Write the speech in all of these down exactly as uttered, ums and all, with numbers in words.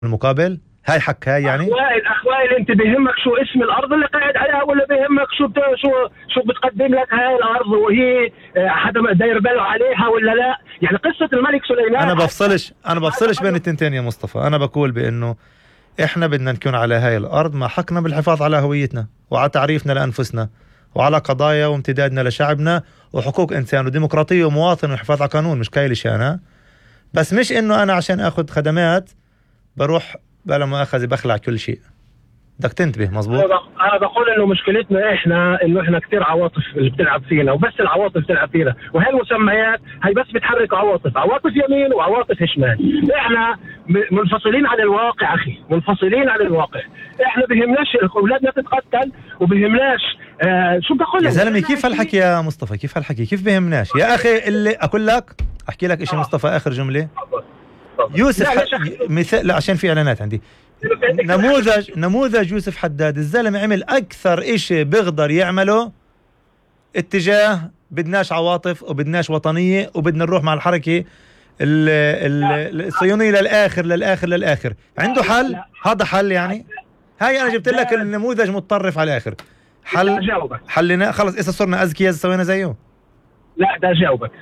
المقابل. هاي حك هاي يعني أخوائي أخوائي أنت بيهمك شو اسم الأرض اللي قاعد عليها، ولا بيهمك شو بت... شو شو بتقدم لك هاي الأرض وهي حدا داير باله عليها ولا لا؟ يعني قصة الملك سليمان أنا بفصلش أنا بفصلش بين التنتين يا مصطفى. أنا بقول بأنه إحنا بدنا نكون على هاي الأرض ما حقنا بالحفاظ على هويتنا وعلى تعريفنا لأنفسنا وعلى قضايا وامتدادنا لشعبنا وحقوق إنسان وديمقراطية ومواطن وحفاظ على قانون. مش كايل شيء أنا، بس مش إنه أنا عشان أخذ خدمات بروح بلا مؤاخذة بخلع كل شيء. بدك تنتبه. مظبوط. انا بقول انه مشكلتنا احنا انه احنا كثير عواطف اللي بتلعب فينا، وبس العواطف بتلعب فينا، وهي المسميات هي بس بتحرك عواطف، عواطف يمين وعواطف شمال. احنا منفصلين عن الواقع اخي، منفصلين عن الواقع. احنا بهمناش اولادنا تتقتل وبهمناش آه شو بدي اقول يا زلمه. كيف هالحكي يا مصطفى؟ كيف هالحكي؟ كيف بهمناش يا اخي؟ اللي اقول لك احكي لك شيء مصطفى، اخر جمله. يوسف ح... مثال، لا عشان في اعلانات عندي. نموذج نموذج يوسف حداد، الزلمه عمل اكثر اشي بيقدر يعمله اتجاه بدناش عواطف وبدناش وطنيه وبدنا نروح مع الحركه الصهيونيه للاخر للاخر للاخر. عنده حل. هذا حل يعني. هاي انا جبت لك النموذج متطرف على الاخر. حل حلنا خلص. إذا صرنا اذكياء سوينا زيه. لا ده جاوبك.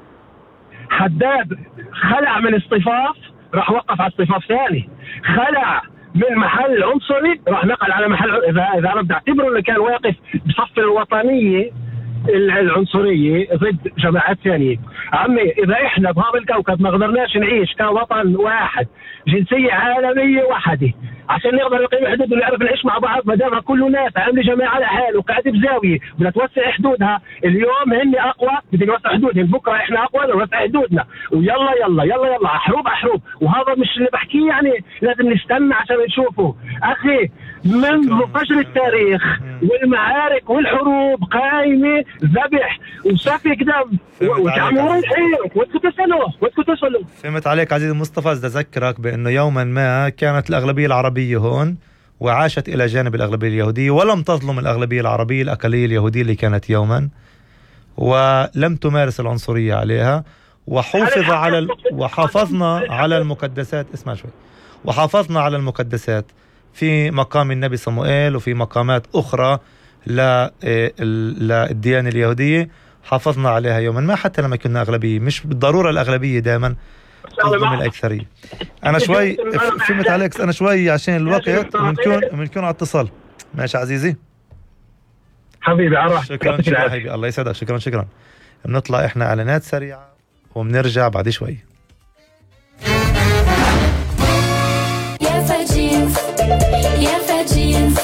حداد خلع من اصطفاف راح وقف على اصطفاف ثاني، خلع من محل عنصري راح نقل على محل. اذا اذا انا بدي اعتبره اللي كان واقف بصف الوطنيه العنصريه ضد جماعات ثانيه. عمي اذا احنا بهذا الكوكب ما قدرناش نعيش كوطن واحد، جنسيه عالميه واحده، عشان نقدر نقيم حدود ونعرف نعيش مع بعض، ما دام كل ناس عامله جماعه لحاله وقاعده بزاويه بدها توسع حدودها. اليوم هن اقوى، بدنا نوسع حدودهم، بكره احنا اقوى نوسع حدودنا، ويلا يلا يلا يلا حروب حروب. وهذا مش اللي بحكيه يعني لازم نستنى عشان نشوفه اخي. منذ فجر التاريخ والمعارك والحروب قايمه ذبح وسفك دم وجمهور الحين. وانتوا تسالوا وانتوا تسالوا. فهمت عليك عزيزي مصطفى. بدي اذكرك بانه يوما ما كانت الاغلبيه العربيه هون وعاشت الى جانب الاغلبيه اليهوديه، ولم تظلم الاغلبيه العربيه الاقليه اليهوديه اللي كانت يوما، ولم تمارس العنصريه عليها، وحافظ على ال... وحافظنا على المقدسات. اسمع شوي. وحافظنا على المقدسات في مقام النبي صموئيل وفي مقامات أخرى للديانة اليهودية، حافظنا عليها يوما ما حتى لما كنا أغلبية. مش بالضرورة الأغلبية دائما تظلم الأكثرية. أنا شوي فهمت عليك. أنا شوي عشان الوقت ومنكون ومنكون على اتصال. ماشي عزيزي حبيبي عرف. شكرا شكرا حبيبي. الله يسعدك. شكرا شكرا. بنطلع إحنا إعلانات سريعة وبنرجع بعد شوي. يا فاجينز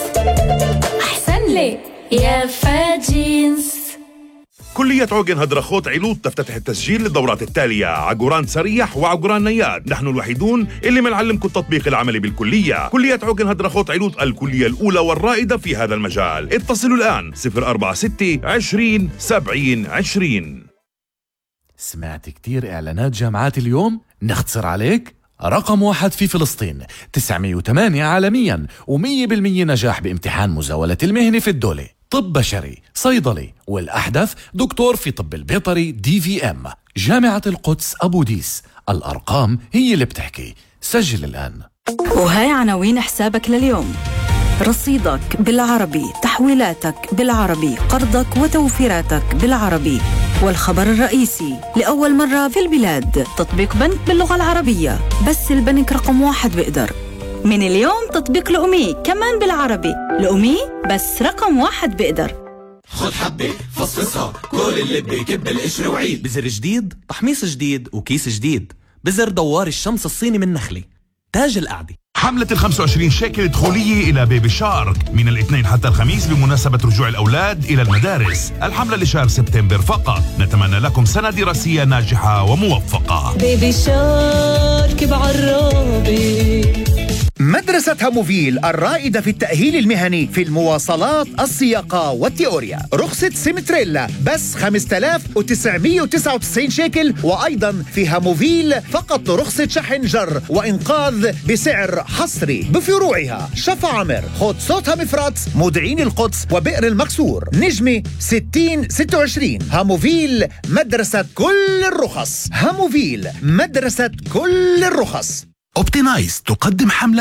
أحسن لي يا فاجينز. كلية عوجن هدرخوت علوط تفتتح التسجيل للدورات التالية: عقوران سريح وعقوران نياد. نحن الوحيدون اللي منعلمكم التطبيق العملي بالكلية. كلية عوجن هدرخوت علوط الكلية الأولى والرائدة في هذا المجال. اتصلوا الآن صفر أربعة ستة عشرين سبعين عشرين. سمعت كتير إعلانات جامعات اليوم؟ نختصر عليك. رقم واحد في فلسطين، تسعمية وثمانية عالميا، ومية بالمية نجاح بامتحان مزاولة المهنة في الدولة. طب بشري، صيدلي، والأحدث دكتور في طب البيطري دي في ام. جامعة القدس أبو ديس، الأرقام هي اللي بتحكي. سجل الآن. وهاي عناوين حسابك لليوم: رصيدك بالعربي، تحويلاتك بالعربي، قرضك وتوفيراتك بالعربي. والخبر الرئيسي: لأول مرة في البلاد تطبيق بنك باللغة العربية، بس البنك رقم واحد بيقدر. من اليوم تطبيق لأمي كمان بالعربي، لأمي بس رقم واحد بيقدر. خد حبة فصفصها كل اللي بيكب القشر وعيد. بزر جديد، تحميص جديد، وكيس جديد. بزر دوار الشمس الصيني من نخلة، تاج القعدة. حملة الخمسة وعشرين شيكل دخولية إلى بيبي شارك من الاثنين حتى الخميس بمناسبة رجوع الأولاد إلى المدارس. الحملة لشهر سبتمبر فقط. نتمنى لكم سنة دراسية ناجحة وموفقة. بيبي شارك بعرابي. مدرسة هاموفيل الرائدة في التأهيل المهني في المواصلات، السياقة والتيوريا. رخصة سيمتريلا بس خمسة آلاف وتسعمية وتسعة وتسعين شيكل. وأيضا في هاموفيل فقط رخصة شحن جر وإنقاذ بسعر حصري بفروعها: شفا عمر، خود صوتها مفرط، مودعين القدس، وبئر المكسور. نجمة ستين ستة وعشرين. هاموفيل مدرسة كل الرخص. هاموفيل مدرسة كل الرخص. اوبتينايز تقدم حملة